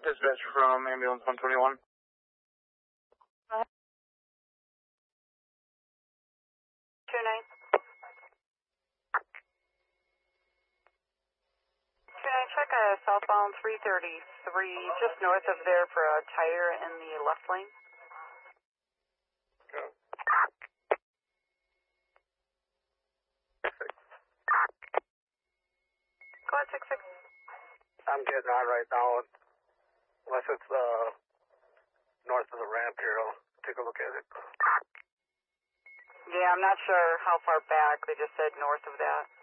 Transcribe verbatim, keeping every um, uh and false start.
dispatch from ambulance one twenty-one. Two nine. Two nine. Check a southbound three thirty-three, just north of there for a tire in the left lane. Okay. Go ahead, six six. I'm getting on right now. Unless it's uh, north of the ramp here, I'll take a look at it. Yeah, I'm not sure how far back. They just said north of that.